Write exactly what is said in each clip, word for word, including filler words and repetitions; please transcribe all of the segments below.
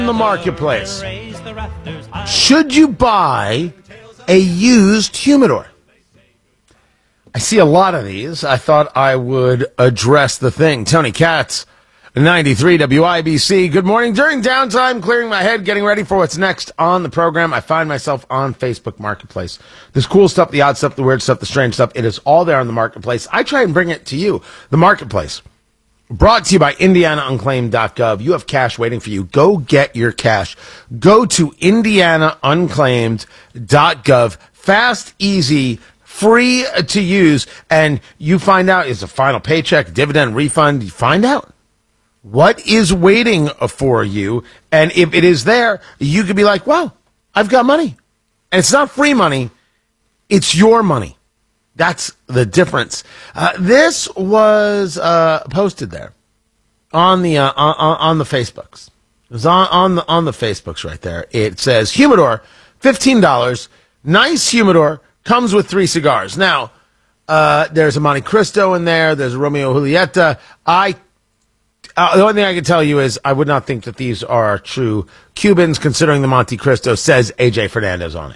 in the marketplace. Should you buy a used humidor? I see a lot of these. I thought I would address the thing. Tony Katz, ninety-three W I B C. Good morning. During downtime, clearing my head, getting ready for what's next on the program, I find myself on Facebook Marketplace. This cool stuff, the odd stuff, the weird stuff, the strange stuff, it is all there on the Marketplace. I try and bring it to you. The Marketplace, brought to you by Indiana Unclaimed dot gov. You have cash waiting for you. Go get your cash. Go to Indiana Unclaimed dot gov. Fast, easy, free to use, and you find out, is a final paycheck, dividend, refund, you find out what is waiting for you, and if it is there, you could be like, wow, I've got money. And it's not free money, it's your money. That's the difference. Uh, this was uh, posted there on the uh, on, on the Facebooks. It was on, on the on the Facebooks right there. It says humidor, fifteen dollars, nice humidor. Comes with three cigars. Now, uh, there's a Monte Cristo in there. There's a Romeo Julieta. I, uh, the only thing I can tell you is I would not think that these are true Cubans, considering the Monte Cristo says A J Fernandez on it.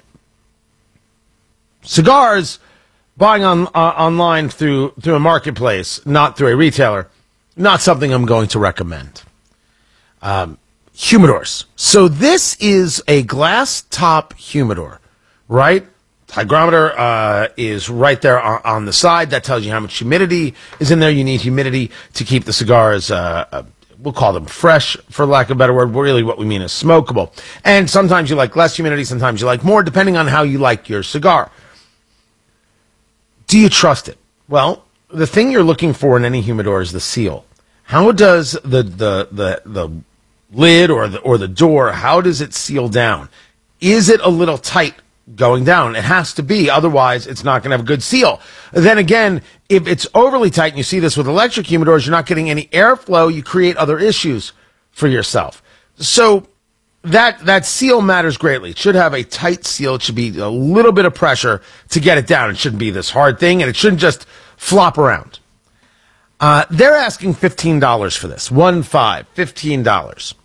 Cigars, buying on uh, online through through a marketplace, not through a retailer, not something I'm going to recommend. Um, humidors. So this is a glass top humidor, right? Hygrometer uh, is right there on, on the side. That tells you how much humidity is in there. You need humidity to keep the cigars, uh, uh, we'll call them fresh, for lack of a better word. Really what we mean is smokable. And sometimes you like less humidity, sometimes you like more, depending on how you like your cigar. Do you trust it? Well, the thing you're looking for in any humidor is the seal. How does the the the, the lid or the, or the door, how does it seal down? Is it a little tight going down? It has to be, otherwise it's not going to have a good seal. Then again, if it's overly tight, and you see this with electric humidors, you're not getting any airflow, you create other issues for yourself. So that that seal matters greatly. It should have a tight seal. It should be a little bit of pressure to get it down. It shouldn't be this hard thing, and it shouldn't just flop around. Uh, they're asking fifteen dollars for this. One five, fifteen dollars.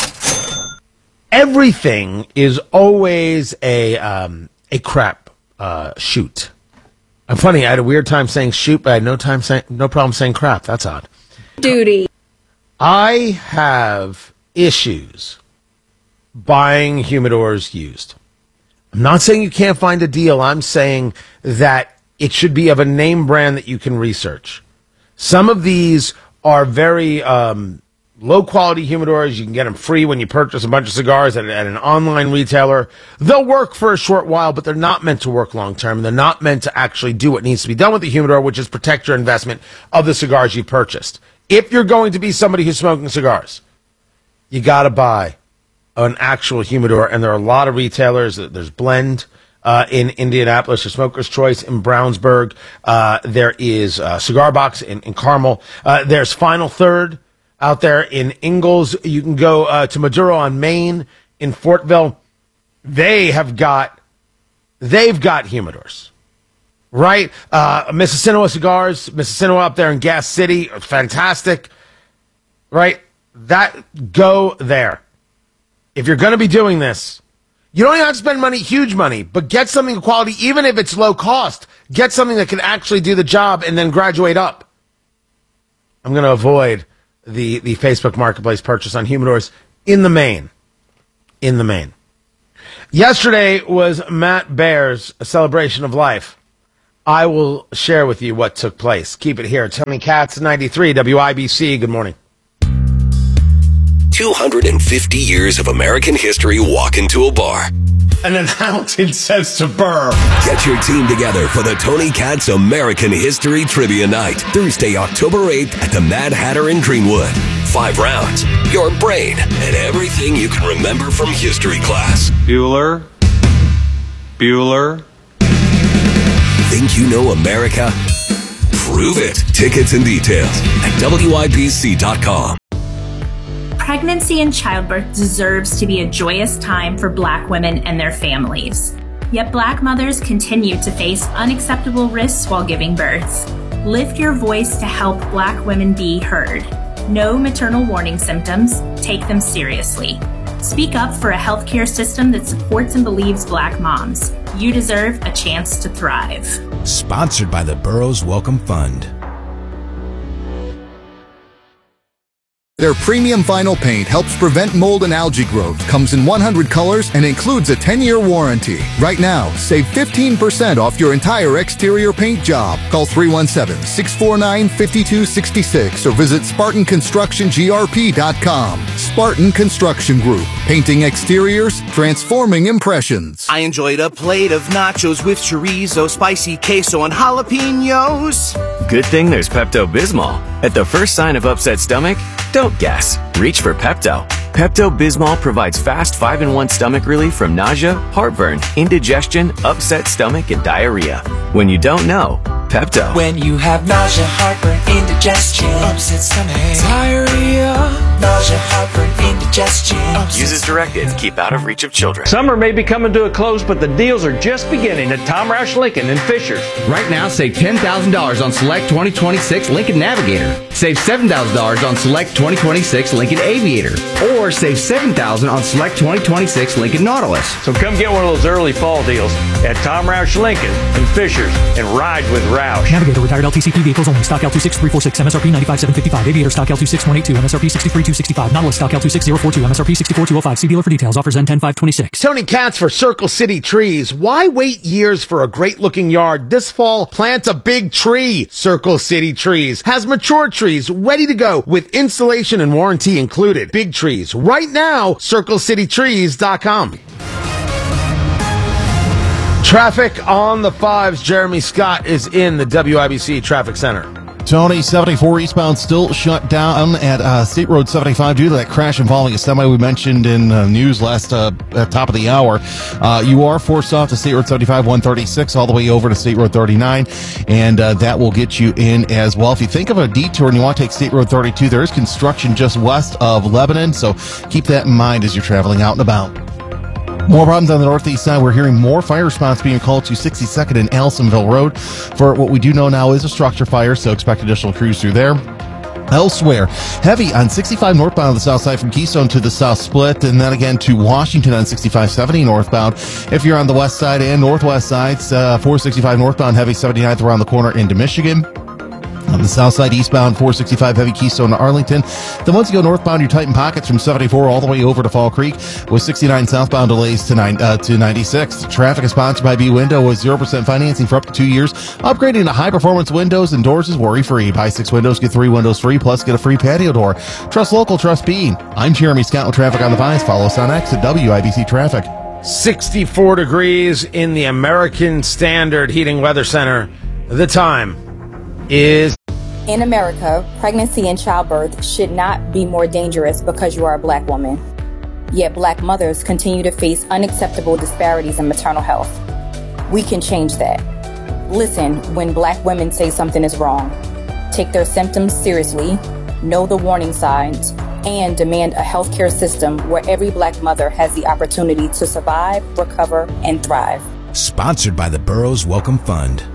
Everything is always a um, a crap uh, shoot. I'm funny. I had a weird time saying shoot, but I had no time saying no problem saying crap. That's odd. Duty. I have issues buying humidors used. I'm not saying you can't find a deal. I'm saying that it should be of a name brand that you can research. Some of these are very um, low-quality humidors. You can get them free when you purchase a bunch of cigars at, at an online retailer. They'll work for a short while, but they're not meant to work long-term. They're not meant to actually do what needs to be done with the humidor, which is protect your investment of the cigars you purchased. If you're going to be somebody who's smoking cigars, you got to buy an actual humidor, and there are a lot of retailers. There's Blend uh, in Indianapolis, there's Smoker's Choice in Brownsburg. Uh, there is uh, Cigar Box in, in Carmel. Uh, there's Final Third out there in Ingalls. You can go uh, to Maduro on Main in Fortville. They have got, they've got humidors, right? Uh, Mississinawa Cigars, Mississinawa up there in Gas City, fantastic, right? That, go there. If you're going to be doing this, you don't even have to spend money, huge money, but get something of quality, even if it's low cost. Get something that can actually do the job and then graduate up. I'm going to avoid the, the Facebook Marketplace purchase on humidors in the main. In the main. Yesterday was Matt Bear's celebration of life. I will share with you what took place. Keep it here. Tony Katz, ninety-three W I B C. Good morning. two hundred fifty years of American history walk into a bar. And then Hamilton says to Burr. Get your team together for the Tony Katz American History Trivia Night, Thursday, October eighth at the Mad Hatter in Greenwood. Five rounds, your brain, and everything you can remember from history class. Bueller. Bueller. Think you know America? Prove it. Tickets and details at W I B C dot com. Pregnancy and childbirth deserves to be a joyous time for Black women and their families. Yet Black mothers continue to face unacceptable risks while giving birth. Lift your voice to help Black women be heard. Know maternal warning symptoms, take them seriously. Speak up for a healthcare system that supports and believes Black moms. You deserve a chance to thrive. Sponsored by the Burroughs Welcome Fund. Their premium vinyl paint helps prevent mold and algae growth, comes in one hundred colors, and includes a ten-year warranty. Right now, save fifteen percent off your entire exterior paint job. Call three one seven, six four nine, five two six six or visit Spartan Construction G R P dot com. Spartan Construction Group. Painting exteriors, transforming impressions. I enjoyed a plate of nachos with chorizo, spicy queso, and jalapenos. Good thing there's Pepto-Bismol. At the first sign of upset stomach, don't guess. Reach for Pepto. Pepto-Bismol provides fast five in one stomach relief from nausea, heartburn, indigestion, upset stomach, and diarrhea. When you don't know, Pepto. When you have nausea, heartburn, indigestion, upset stomach, diarrhea, nausea, heartburn, indigestion. Use as directed. Keep out of reach of children. Summer may be coming to a close, but the deals are just beginning at Tom Roush Lincoln in Fishers. Right now, save ten thousand dollars on select twenty twenty-six Lincoln Navigator. Save seven thousand dollars on select twenty twenty-six Lincoln Aviator. Or save seven thousand dollars on select twenty twenty-six Lincoln Nautilus. So come get one of those early fall deals at Tom Roush Lincoln in Fishers and ride with Roush. Navigator retired L T C P vehicles only. Stock L two six three four six, M S R P ninety-five seven fifty-five. Aviator stock L two six one eight two, M S R P sixty-three two sixty-five. Nautilus stock L two six zero four two, M S R P sixty-four two oh five. See dealer for details. Offers end ten five twenty-six. Tony Katz for Circle City Trees. Why wait years for a great looking yard? This fall, plant a big tree. Circle City Trees has mature trees ready to go with installation and warranty included. Big trees right now. circle city trees dot com. Traffic on the fives. Jeremy Scott is in the W I B C Traffic Center. Tony, seventy-four eastbound still shut down at uh, State Road seventy-five due to that crash involving a semi we mentioned in uh, news last uh, at top of the hour. Uh, you are forced off to State Road seventy-five, one thirty-six, all the way over to State Road thirty-nine, and uh, that will get you in as well. If you think of a detour and you want to take State Road thirty-two, there is construction just west of Lebanon, so keep that in mind as you're traveling out and about. More problems on the northeast side. We're hearing more fire response being called to sixty-second and Allisonville Road for what we do know now is a structure fire, so expect additional crews through there. Elsewhere, heavy on sixty-five northbound on the south side from Keystone to the south split, and then again to Washington on sixty-five seventy northbound. If you're on the west side and northwest sides, uh, four sixty-five northbound, heavy seventy-ninth around the corner into Michigan. On the south side, eastbound, four sixty-five heavy Keystone to Arlington. Then once you go northbound, you tighten pockets from seventy-four all the way over to Fall Creek with sixty-nine southbound delays to nine uh, to ninety-six. Traffic is sponsored by B Window with zero percent financing for up to two years. Upgrading to high-performance windows and doors is worry-free. Buy six windows, get three windows free, plus get a free patio door. Trust local, trust B. I'm Jeremy Scott with Traffic on the Vines. Follow us on X at W I B C Traffic. sixty-four degrees in the American Standard Heating Weather Center. The time is... In America, pregnancy and childbirth should not be more dangerous because you are a black woman. Yet black mothers continue to face unacceptable disparities in maternal health. We can change that. Listen when black women say something is wrong. Take their symptoms seriously, know the warning signs, and demand a healthcare system where every black mother has the opportunity to survive, recover, and thrive. Sponsored by the Burroughs Welcome Fund.